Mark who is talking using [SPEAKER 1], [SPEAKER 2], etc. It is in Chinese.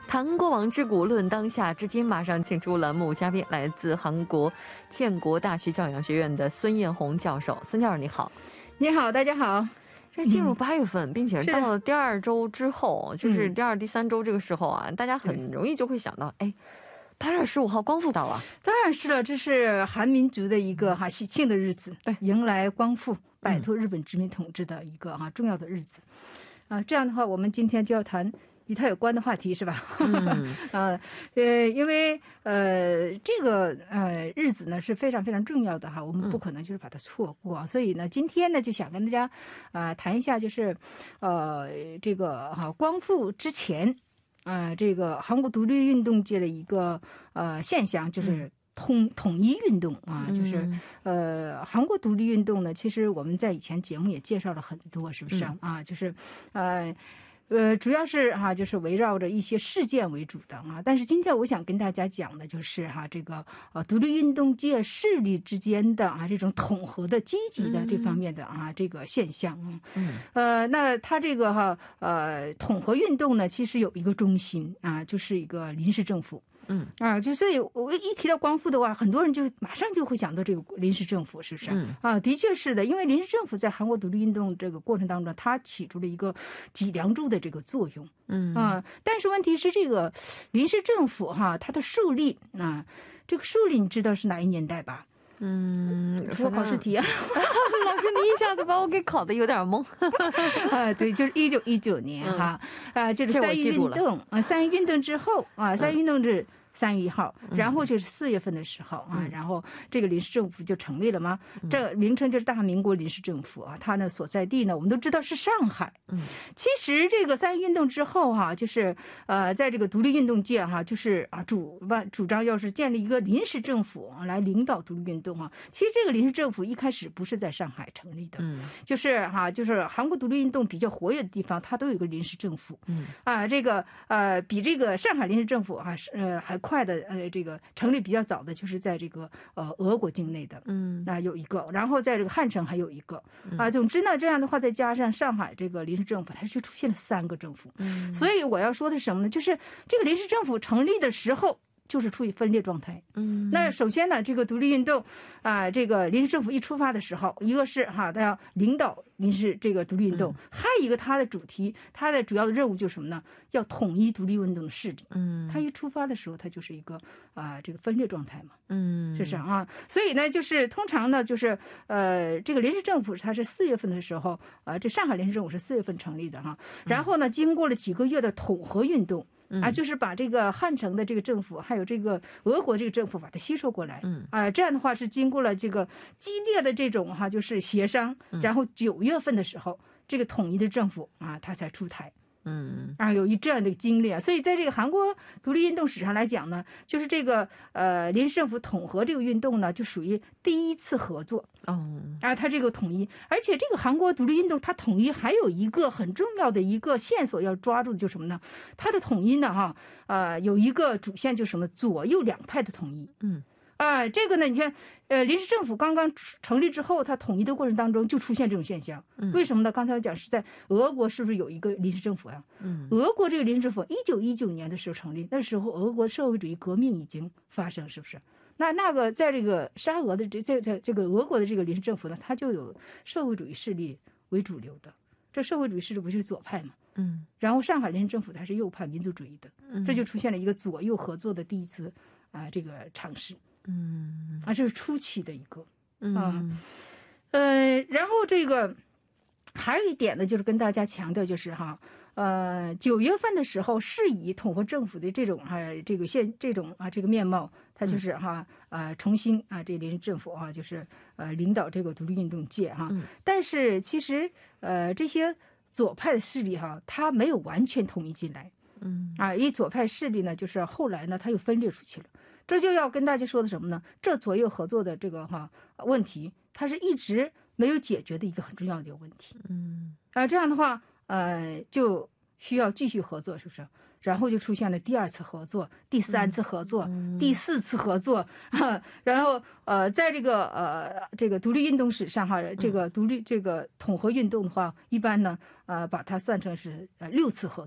[SPEAKER 1] 谈过往之古，论当下至今，马上请出栏目嘉宾，来自韩国建国大学教养学院的孙艳红教授。孙教授你好。
[SPEAKER 2] 你好，大家好。
[SPEAKER 1] 这进入8月份，并且到了第2周之后，就是第2、第3周这个时候啊，大家很容易就会想到，哎，8月15号光复到了。
[SPEAKER 2] 当然是了，这是韩民族的一个喜庆的日子，对，迎来光复，摆脱日本殖民统治的一个重要的日子。这样的话，我们今天就要谈与它有关的话题，是吧？因为这个日子呢是非常非常重要的哈，我们不可能就是把它错过，所以呢，今天呢就想跟大家谈一下，就是这个光复之前，这个韩国独立运动界的一个现象，就是统一运动就是韩国独立运动呢，其实我们在以前节目也介绍了很多，是不是就是主要是就是围绕着一些事件为主的但是今天我想跟大家讲的就是这个独立运动界势力之间的这种统合的积极的这方面的这个现象那它这个统合运动呢，其实有一个中心就是一个临时政府。就是我一提到光复的话，很多人就马上就会想到这个临时政府，是不是？的确是的，因为临时政府在韩国独立运动这个过程当中，它起出了一个脊梁柱的这个作用。但是问题是这个临时政府它的树立这个树立你知道是哪一年代吧？出考试题老
[SPEAKER 1] 师你一下子把我给考得有点懵。
[SPEAKER 2] 对，就是1919年就是3月运动3月运动之后3月运动是3月1号，然后就是4月份的时候然后这个临时政府就成立了吗？这名称就是大民国临时政府它呢所在地呢我们都知道是上海。其实这个3月运动之后就是在这个独立运动界就是主张要是建立一个临时政府来领导独立运动其实这个临时政府一开始不是在上海成立的，就是韩国独立运动比较活跃的地方，它都有一个临时政府。这个比这个上海临时政府还快的这个成立比较早的就是在这个俄国境内的有一个，然后在这个汉城还有一个总之呢，这样的话再加上上海这个临时政府，它就出现了3个政府。所以我要说的是什么呢？就是这个临时政府成立的时候就是处于分裂状态。那首先呢，这个独立运动这个临时政府一出发的时候，一个是他要领导临时这个独立运动，还有一个他的主题，他的主要的任务就是什么呢？要统一独立运动的势力。他一出发的时候，他就是一个这个分裂状态嘛。是不是所以呢，就是通常呢，就是这个临时政府它是4月份的时候这上海临时政府是4月份成立的然后呢，经过了几个月的统合运动。就是把这个汉城的这个政府，还有这个俄国这个政府把它吸收过来。这样的话是经过了这个激烈的这种就是协商，然后9月份的时候，这个统一的政府它才出台。有这样的经历所以在这个韩国独立运动史上来讲呢，就是这个临时政府统合这个运动呢，就属于第一次合作。它这个统一，而且这个韩国独立运动它统一还有一个很重要的一个线索要抓住的就是什么呢？它的统一呢有一个主线就是什么？左右两派的统一。这个呢，你看，临时政府刚刚成立之后，它统一的过程当中就出现这种现象。为什么呢？刚才我讲是在俄国，是不是有一个临时政府俄国这个临时政府1919年的时候成立，那时候俄国社会主义革命已经发生，是不是？那个在这个沙俄的这个俄国的这个临时政府呢，它就有社会主义势力为主流的。这社会主义势力不就是左派嘛？然后上海临时政府它是右派民族主义的，这就出现了一个左右合作的第一次这个尝试。这是初期的一个然后这个还有一点呢，就是跟大家强调，就是9月份的时候，是以统合政府的这种这个面貌，它就是重新这临时政府就是领导这个独立运动界但是其实这些左派的势力它没有完全统一进来。因为左派势力呢，就是后来呢，它又分裂出去了。这就要跟大家说的什么呢？这左右合作的这个问题，它是一直没有解决的一个很重要的一个问题。这样的话，就需要继续合作，是不是？然后就出现了第2次合作、第3次合作、第4次合作，然后在这个独立运动史上这个统合运动的话，一般呢把它算成是6次合